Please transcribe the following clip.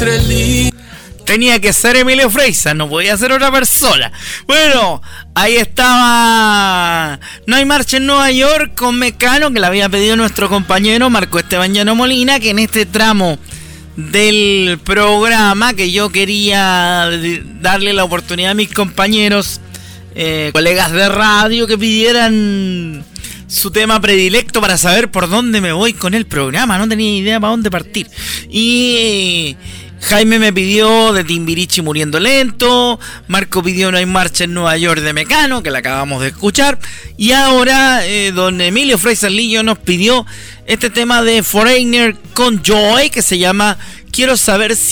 Tenía que ser Emilio Freixas, no podía ser otra persona. Bueno, ahí estaba No hay marcha en Nueva York con Mecano, que le había pedido nuestro compañero Marco Esteban Llano Molina, que en este tramo del programa que yo quería darle la oportunidad a mis compañeros, colegas de radio, que pidieran su tema predilecto para saber por dónde me voy con el programa. No tenía idea para dónde partir. Y Jaime me pidió de Timbiriche Muriendo Lento. Marco pidió No hay marcha en Nueva York de Mecano, que la acabamos de escuchar. Y ahora don Emilio Freixas Lillo nos pidió este tema de Foreigner con Joy, que se llama Quiero saber si